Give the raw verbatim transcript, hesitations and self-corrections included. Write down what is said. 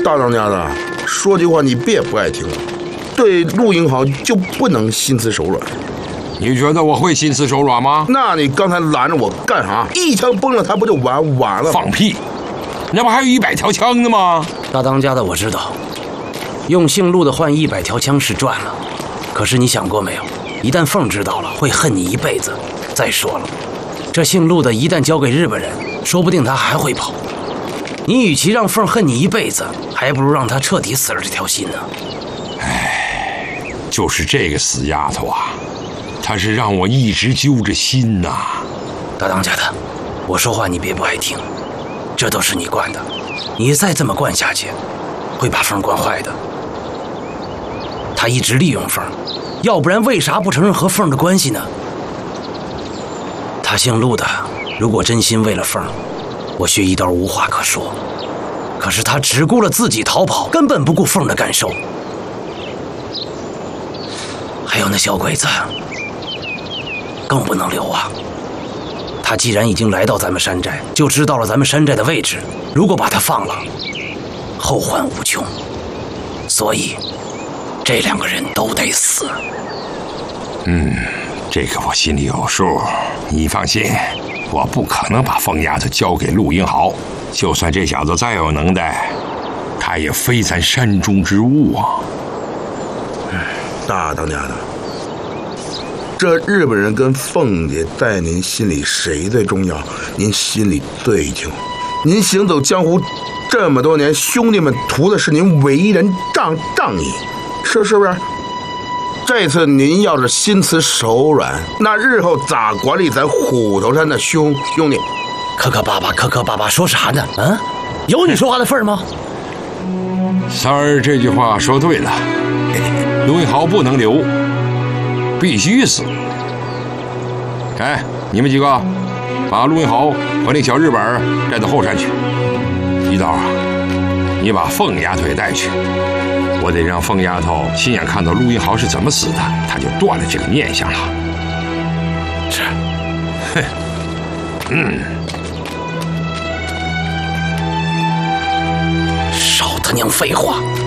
大当家的，说句话你别不爱听，对陆英豪就不能心慈手软。 你觉得我会心慈手软吗？ 那你刚才拦着我干啥？一枪崩了他不就完完了？ 放屁！那不还有一百条枪呢吗？ 大当家的，我知道，用姓陆的换一百条枪是赚了，可是你想过没有？一旦凤知道了，会恨你一辈子。再说了，这姓陆的一旦交给日本人，说不定他还会跑。你与其让凤恨你一辈子，还不如让他彻底死了这条心呢。 唉，就是这个死丫头啊，她是让我一直揪着心呐。 大当家的，我说话你别不爱听，这都是你惯的，你再这么惯下去，会把凤惯坏的。他一直利用凤，要不然为啥不承认和凤的关系呢？他姓陆的，如果真心为了凤，我薛一刀无话可说。可是他只顾了自己逃跑，根本不顾凤的感受。还有那小鬼子，更不能留啊！他既然已经来到咱们山寨，就知道了咱们山寨的位置。如果把他放了，后患无穷。所以，这两个人都得死。 嗯，这个我心里有数。你放心，我不可能把凤丫头交给陆英豪。就算这小子再有能耐，他也非咱山中之物啊。 大当家的，这日本人跟凤姐在您心里谁最重要？您心里最清。您行走江湖这么多年，兄弟们图的是您为人仗仗义，是是不是？这次您要是心慈手软，那日后咋管理咱虎头山的兄兄弟？ 磕磕巴巴，磕磕巴巴，说啥呢？啊，有你说话的份儿吗？ 三儿这句话说对了，陆英豪不能留，必须死。哎，你们几个把陆英豪和那小日本带到后山去。一刀啊，你把凤丫头也带去。我得让凤丫头亲眼看到陆英豪是怎么死的，她就断了这个念想了。 是， 哼，嗯， 少他娘废话！